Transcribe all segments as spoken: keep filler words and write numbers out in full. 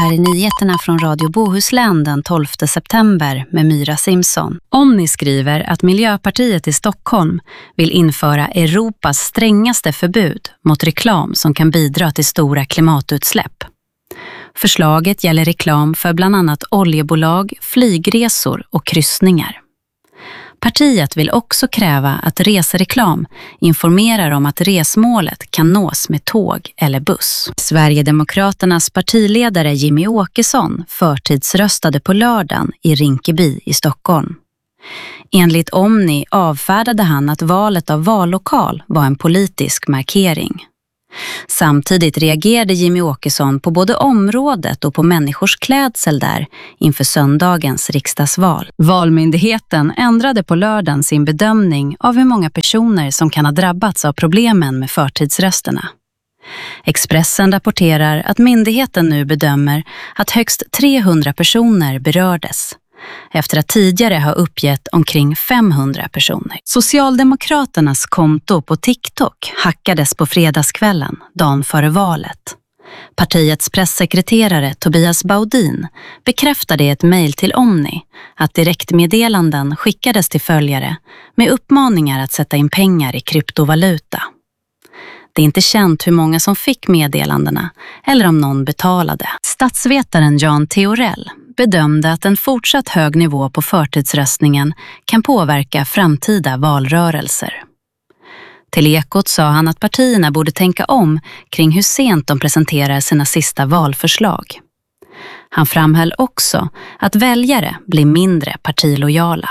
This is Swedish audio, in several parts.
här är nyheterna från Radio Bohuslän den tolfte september med Myra Simson. Omni skriver att Miljöpartiet i Stockholm vill införa Europas strängaste förbud mot reklam som kan bidra till stora klimatutsläpp. Förslaget gäller reklam för bland annat oljebolag, flygresor och kryssningar. Partiet vill också kräva att resereklam informerar om att resmålet kan nås med tåg eller buss. Sverigedemokraternas partiledare Jimmy Åkesson förtidsröstade på lördagen i Rinkeby i Stockholm. Enligt Omni avfärdade han att valet av vallokal var en politisk markering. Samtidigt reagerade Jimmy Åkesson på både området och på människors klädsel där inför söndagens riksdagsval. Valmyndigheten ändrade på lördagen sin bedömning av hur många personer som kan ha drabbats av problemen med förtidsrösterna. Expressen rapporterar att myndigheten nu bedömer att högst trehundra personer berördes, efter att tidigare ha uppgett omkring femhundra personer. Socialdemokraternas konto på TikTok hackades på fredagskvällen, dagen före valet. Partiets pressekreterare Tobias Baudin bekräftade i ett mejl till Omni att direktmeddelanden skickades till följare med uppmaningar att sätta in pengar i kryptovaluta. Det är inte känt hur många som fick meddelandena eller om någon betalade. Statsvetaren Jan Theorell bedömde att en fortsatt hög nivå på förtidsröstningen kan påverka framtida valrörelser. Till Ekot sa han att partierna borde tänka om kring hur sent de presenterar sina sista valförslag. Han framhöll också att väljare blir mindre partilojala.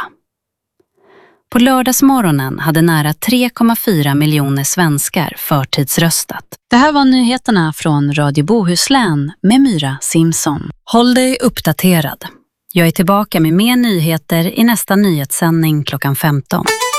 På lördagsmorgonen hade nära tre komma fyra miljoner svenskar förtidsröstat. Det här var nyheterna från Radio Bohuslän med Myra Simson. Håll dig uppdaterad. Jag är tillbaka med mer nyheter i nästa nyhetssändning klockan femton.